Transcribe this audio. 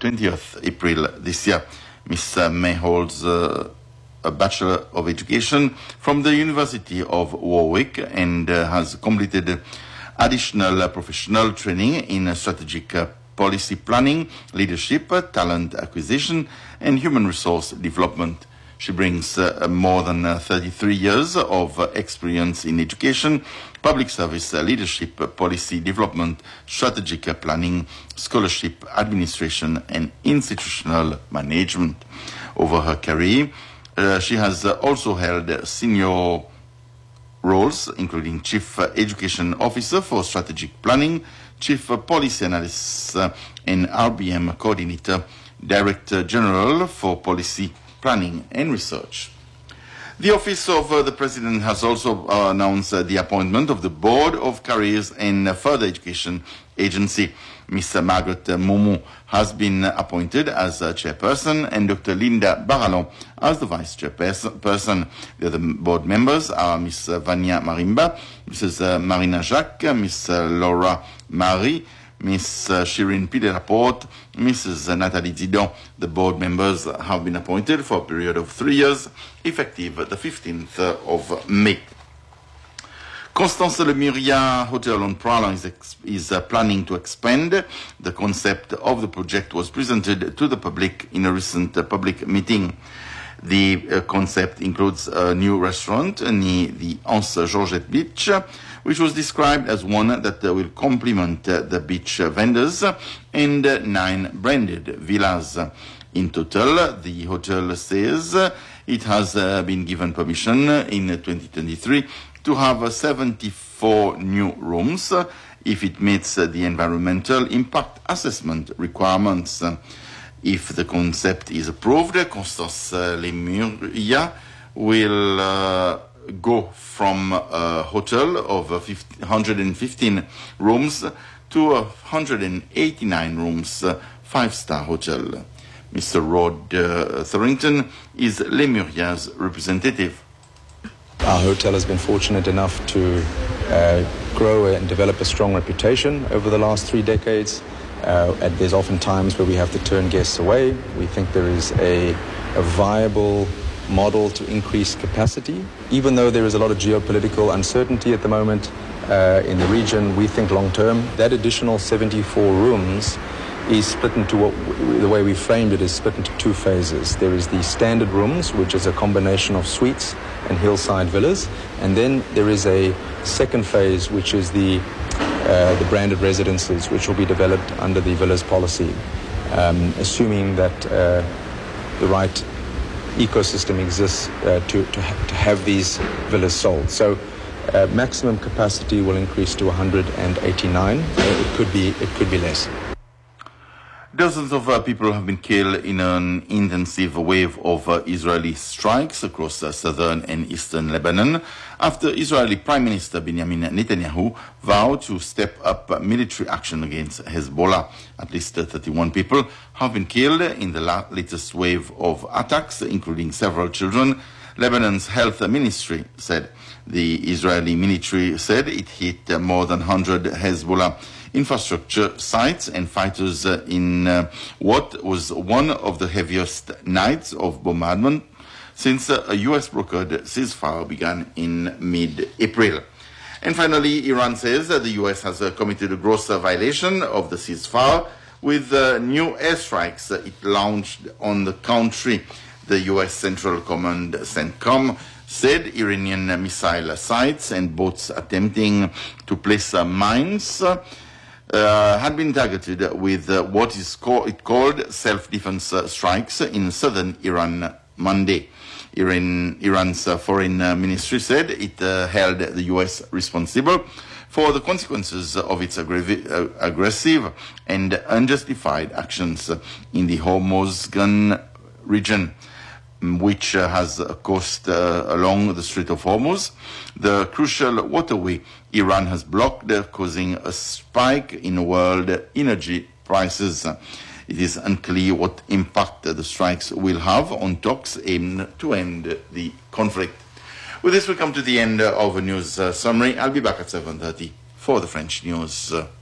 20th April this year. Ms. May holds a Bachelor of Education from the University of Warwick and has completed additional professional training in strategic policy planning, leadership, talent acquisition, and human resource development. She brings more than 33 years of experience in education, public service, leadership, policy development, strategic planning, scholarship, administration, and institutional management. Over her career, she has also held senior roles, including Chief Education Officer for Strategic Planning, Chief Policy Analyst and RBM Coordinator, Director General for Policy Planning and Research. The Office of the President has also announced the appointment of the Board of Careers and Further Education Agency. Ms. Margaret Moumou has been appointed as chairperson and Dr. Linda Barallon as the vice chairperson. The other board members are Ms. Vania Marimba, Mrs. Marina Jacques, Ms. Laura Marie, Ms. Shirin Pide-Laporte, Mrs. Nathalie Didon. The board members have been appointed for a period of 3 years, effective the 15th of May. Constance Lemuria Hotel on Prahlan is planning to expand. The concept of the project was presented to the public in a recent public meeting. The concept includes a new restaurant near the Anse Georgette Beach, which was described as one that will complement the beach vendors, and 9 branded villas. In total, the hotel says it has been given permission in 2023 to have 74 new rooms if it meets the environmental impact assessment requirements. If the concept is approved, Constance Lemuria will go from a hotel of 115 rooms to 189 rooms, 5-star hotel. Mr. Rod Thorington is Lemuria's representative. Our hotel has been fortunate enough to grow and develop a strong reputation over the last 3 decades. And there's often times where we have to turn guests away. We think there is a viable model to increase capacity. Even though there is a lot of geopolitical uncertainty at the moment in the region, we think long term that additional 74 rooms is split into the way we framed it is split into 2 phases. There is the standard rooms, which is a combination of suites and hillside villas, and then there is a second phase, which is the branded residences, which will be developed under the villas policy, assuming that the right ecosystem exists to have these villas sold. So maximum capacity will increase to 189. It could be less. Dozens of people have been killed in an intensive wave of Israeli strikes across southern and eastern Lebanon after Israeli Prime Minister Benjamin Netanyahu vowed to step up military action against Hezbollah. At least 31 people have been killed in the latest wave of attacks, including several children. Lebanon's health ministry said. The Israeli military said it hit more than 100 Hezbollah infrastructure sites and fighters in what was one of the heaviest nights of bombardment since a U.S. brokered ceasefire began in mid-April. And finally, Iran says that the U.S. has committed a gross violation of the ceasefire with new airstrikes it launched on the country. The U.S. Central Command, CENTCOM, said Iranian missile sites and boats attempting to place mines had been targeted with what is called self-defense strikes in southern Iran Monday. Iran's foreign ministry said it held the U.S. responsible for the consequences of its aggressive and unjustified actions in the Hormuzgan region, which has a coast along the Strait of Hormuz, the crucial waterway Iran has blocked, causing a spike in world energy prices. It is unclear what impact the strikes will have on talks aimed to end the conflict. With this, we come to the end of a news summary. I'll be back at 7:30 for the French news.